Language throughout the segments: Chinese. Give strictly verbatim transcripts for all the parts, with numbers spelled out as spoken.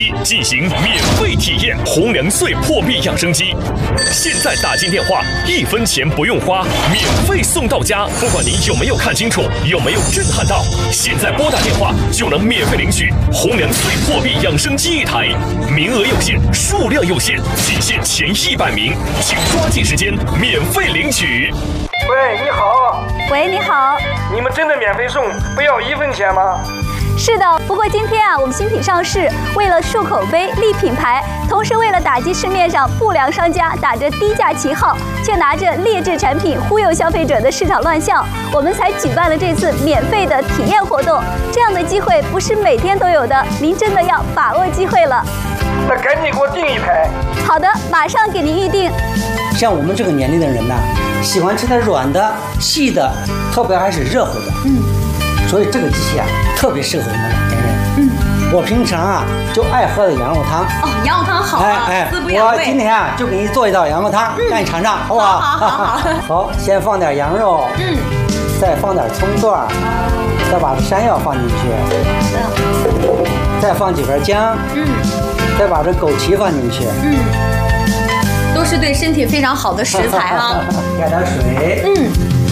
进行免费体验红娘穗破壁养生机，现在打进电话，一分钱不用花，免费送到家。不管你有没有看清楚，有没有震撼到，现在拨打电话就能免费领取红娘穗破壁养生机一台，名额有限，数量有限，仅限前一百名，请抓紧时间免费领取。 喂，你好。 喂，你好。 你们真的免费送，不要一分钱吗？ 是的，不过今天啊，我们新品上市，为了树口碑、立品牌，同时为了打击市面上不良商家打着低价旗号，却拿着劣质产品忽悠消费者的市场乱象，我们才举办了这次免费的体验活动。这样的机会不是每天都有的，您真的要把握机会了。 那赶紧给我订一排。 好的，马上给您预定。 像我们这个年龄的人呢，喜欢吃点软的、细的，特别还是热乎的。嗯。所以这个机器啊，特别适合我们老年人。嗯，我平常啊就爱喝的羊肉汤。 哦，羊肉汤好啊， 哎哎， 滋补养胃。 我今天啊就给你做一道羊肉汤，嗯、让你尝尝，好不好？ 好好好好。 好，先放点羊肉，嗯，再放点葱段，哦，再把这山药放进去，嗯，再放几根姜，嗯，再把这枸杞放进去， 嗯，都是对身体非常好的食材啊。 加点水，嗯。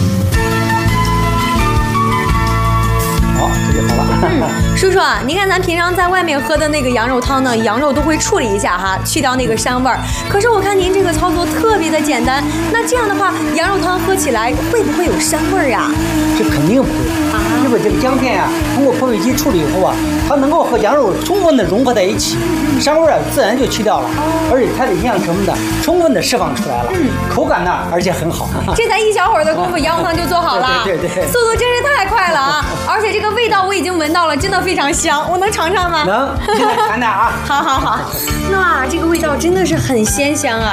好，这就好了。 嗯，叔叔啊，您看咱平常在外面喝的那个羊肉汤呢，羊肉都会处理一下哈，去掉那个膻味儿。可是我看您这个操作特别的简单，那这样的话，羊肉汤喝起来会不会有膻味儿呀？ 这肯定不会，啊，因为这个姜片啊，通过破壁机处理以后啊，它能够和羊肉充分的融合在一起，膻味儿啊自然就去掉了，哦，而且它的营养成分呢充分的释放出来了，嗯，口感呢而且很好。 这才一小会儿的功夫，羊肉汤就做好了， 对对对， 速度真是太快了啊！而且这个味道我已经闻到了，真的非常香，我能尝尝吗？ 能，现在尝尝啊！ 好好好，哇，这个味道真的是很鲜香啊！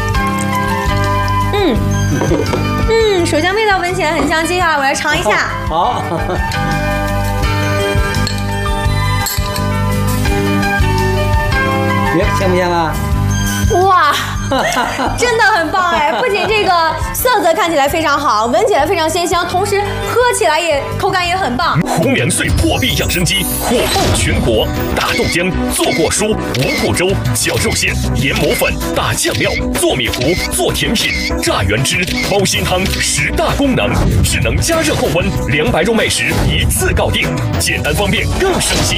嗯嗯，首先味道闻起来很香，接下来我来尝一下。 好。好耶，香不香啊？ 哇！真的很棒哎！不仅这个色泽看起来非常好，闻起来非常鲜香，同时喝起来也口感也很棒。 红娘穗破壁养生机火爆全国，打豆浆、做果蔬、五谷粥、搅肉馅、研磨粉、打酱料、做米糊、做甜品、榨原汁、煲新汤，十大功能，智能加热控温，两百种美食一次搞定，简单方便更省心。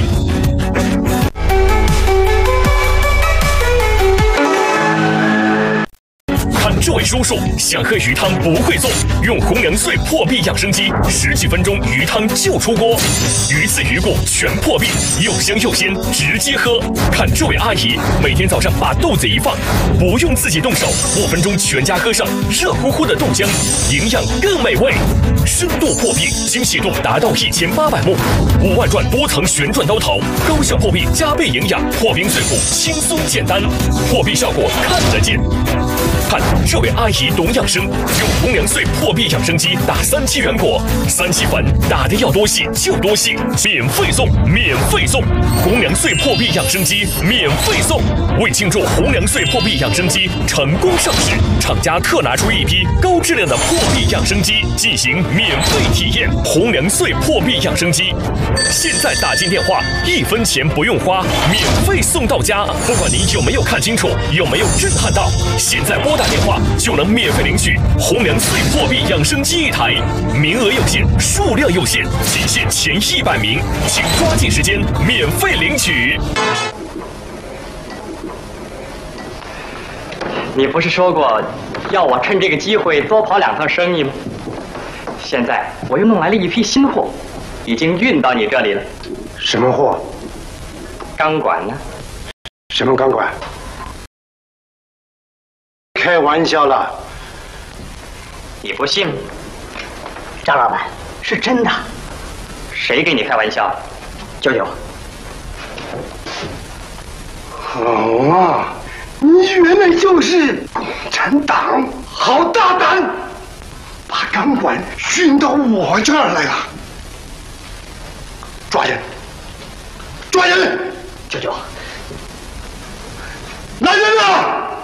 这位叔叔想喝鱼汤不会做，用红娘穗破壁养生机，十几分钟鱼汤就出锅，鱼刺鱼骨全破壁，又香又鲜，直接喝。看这位阿姨，每天早上把豆子一放，不用自己动手，五分钟全家喝上热乎乎的豆浆，营养更美味。深度破壁，精细度达到一千八百目，五万转多层旋转刀头，高效破壁加倍营养，破冰碎骨轻松简单，破壁效果看得见。看这位阿姨懂养生，用红娘穗破壁养生机打三七原果，三七粉打的要多细就多细，免费送，免费送，红娘穗破壁养生机免费送。为庆祝红娘穗破壁养生机成功上市，厂家特拿出一批高质量的破壁养生机进行免费体验红娘穗破壁养生机。现在打进电话，一分钱不用花，免费送到家。不管你有没有看清楚，有没有震撼到，现在拨打电话就能免费领取红娘穗破壁养生机一台，名额有限，数量有限，仅限前一百名，请抓紧时间免费领取。 你不是说过要我趁这个机会多跑两趟生意吗？现在我又弄来了一批新货，已经运到你这里了。 什么货？ 钢管呢？ 什么钢管？开玩笑了。 你不信？ 张老板，是真的。 谁跟你开玩笑？ 舅舅。 好啊，你原来就是陈党，好大胆，把钢管运到我这儿来了。抓人！抓人！ 舅舅， 来人啊！